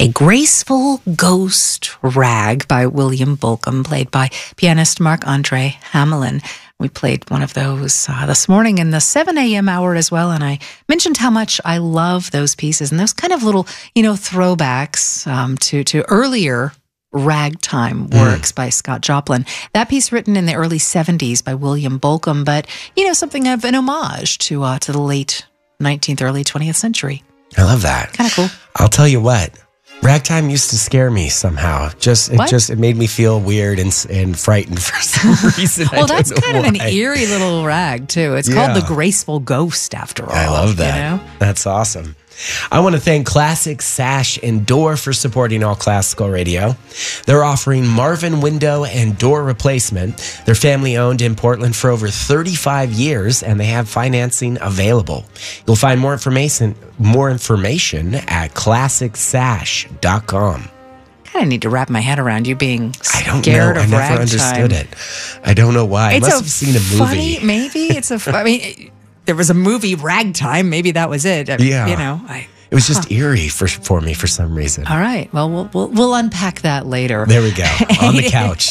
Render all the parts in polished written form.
A Graceful Ghost Rag by William Bolcom, played by pianist Marc-Andre Hamelin. We played one of those this morning in the 7 a.m. hour as well, and I mentioned how much I love those pieces and those kind of little, throwbacks to earlier ragtime works by Scott Joplin. That piece written in the early 70s by William Bolcom, but, something of an homage to the late 19th, early 20th century. I love that. Kind of cool. I'll tell you what. Ragtime used to scare me somehow. It made me feel weird and frightened for some reason. Well, that's kind of an eerie little rag, too. It's called The Graceful Ghost, after all. I love that. That's awesome. I want to thank Classic Sash and Door for supporting All Classical Radio. They're offering Marvin window and door replacement. They're family owned in Portland for over 35 years, and they have financing available. You'll find more information at classicsash.com. I kind of need to wrap my head around you being scared of ragtime. I never understood it. I don't know why. I must have seen a movie. There was a movie, Ragtime. Maybe that was it. It was just eerie for me for some reason. All right. Well, we'll unpack that later. There we go. On the couch.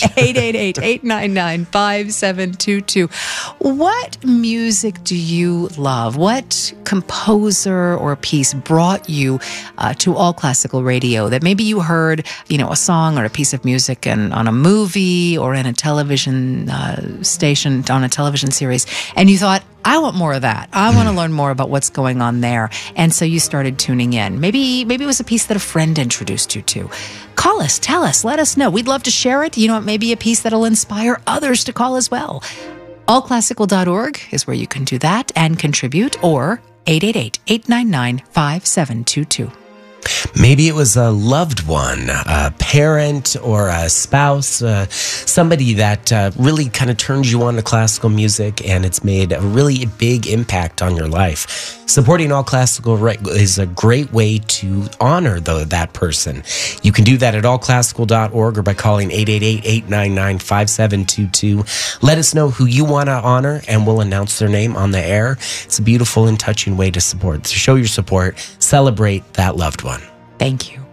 888-899-5722. What music do you love? What composer or piece brought you to All Classical Radio that maybe you heard, a song or a piece of music on a movie or in a television station, on a television series, and you thought, I want more of that. I want to learn more about what's going on there. And so you started tuning in. Maybe it was a piece that a friend introduced you to. Call us, tell us, let us know. We'd love to share it. It may be a piece that'll inspire others to call as well. Allclassical.org is where you can do that and contribute, or 888-899-5722. Maybe it was a loved one, a parent or a spouse, somebody that really kind of turns you on to classical music, and it's made a really big impact on your life. Supporting All Classical is a great way to honor that person. You can do that at allclassical.org or by calling 888-899-5722. Let us know who you want to honor, and we'll announce their name on the air. It's a beautiful and touching way to show your support, celebrate that loved one. Thank you.